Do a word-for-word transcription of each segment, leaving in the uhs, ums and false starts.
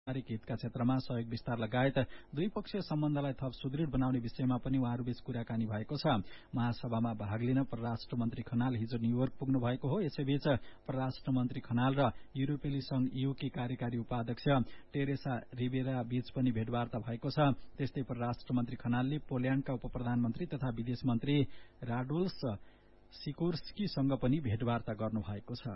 नागरिक हितका क्षेत्रमा सहयोग विस्तार लगायत द्विपक्षीय सम्बन्धलाई थप सुदृढ बनाउने विषयमा पनि उहाँहरूबीच कुराकानी भएको छ। महासभामा भाग लिन परराष्ट्र मन्त्री खनाल हिजो न्यूयोर्क पुग्नु भएको हो। यसैबीच परराष्ट्र मन्त्री खनाल र युरोपेली संघ ईयूकी कार्यकारी उपाध्यक्ष टेरेसा रिबेरा बीच पनि भेटवार्ता भएको छ। त्यस्तै परराष्ट्र मन्त्री खनालले पोल्याण्डका उप प्रधानमन्त्री तथा विदेश मन्त्री राडोल्फ सिकोर्स्कीसँग पनि भेटवार्ता गर्नु भएको छ।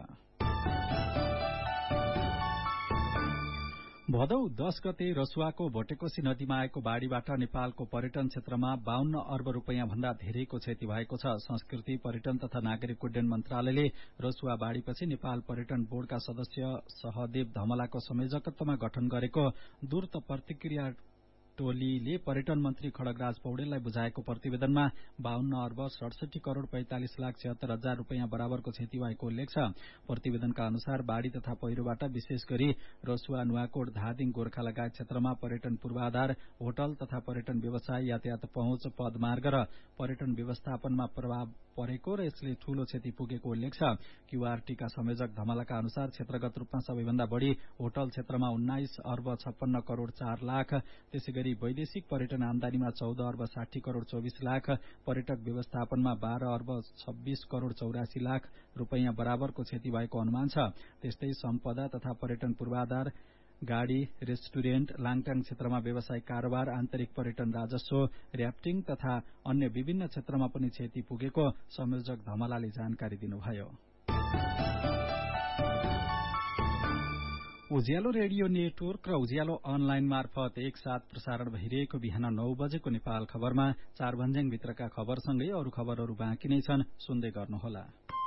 भदौ दश गते रसुवाको भोटेकोशी नदीमा आएको बाढ़ीबाट नेपालको पर्यटन क्षेत्रमा बाहन्न अर्ब रूपियाँ भन्दा धेरैको क्षति भएको छ। संस्कृति पर्यटन तथा नागरिक उड्डयन मन्त्रालयले रसुवा बाढ़ीपछि नेपाल पर्यटन बोर्डका सदस्य सहदेव धमलाको संयोजकत्वमा गठन गरेको दूर्त प्रतिक्रिया टोलीले पर्यटन मन्त्री खड्गराज पौडेललाई बुझाएको प्रतिवेदनमा बाहन्न अर्ब सडसठी करोड़ पैंतालिस लाख छिहत्तर हजार रूपियाँ बराबरको क्षति भएको उल्लेख छ। प्रतिवेदनका अनुसार बाढ़ी तथा पहिरोबाट विशेष गरी रसुवा नुवाकोट धादिङ गोर्खा लगायत क्षेत्रमा पर्यटन पूर्वाधार होटल तथा पर्यटन व्यवसाय यातायात पहुँच पदमार्ग र पर्यटन व्यवस्थापनमा प्रभाव परेको र यसले ठूलो क्षति पुगेको उल्लेख छ। क्यूआरटीका संयोजक धमलाका अनुसार क्षेत्रगत रूपमा सबैभन्दा बढ़ी होटल क्षेत्रमा उन्नाइस अर्ब छप्पन्न करोड़ चार लाख, त्यसै वैदेशिक पर्यटन आमदानीमा चौध अर्ब साठी करोड़ चौबीस लाख, पर्यटक व्यवस्थापनमा बाह्र अर्ब छब्बीस करोड़ चौरासी लाख रूपियाँ बराबरको क्षति भएको अनुमान छ। त्यस्तै सम्पदा तथा पर्यटन पूर्वाधार, गाड़ी, रेस्टुरेन्ट, लाङटाङ क्षेत्रमा व्यावसायिक कारोबार, आन्तरिक पर्यटन राजस्व, र्याफ्टिङ तथा अन्य विभिन्न क्षेत्रमा पनि क्षति पुगेको संयोजक धमलाले जानकारी दिनुभयो। उज्यालो रेडियो नेटवर्क र उज्यालो अनलाइन मार्फत एक साथ प्रसारण भइरहेको बिहान नौ बजेको नेपाल खबरमा चार भन्ज्याङ भित्रका खबरसँगै अरू खबरहरू बाँकी नै छन्, सुन्दै गर्नुहोला।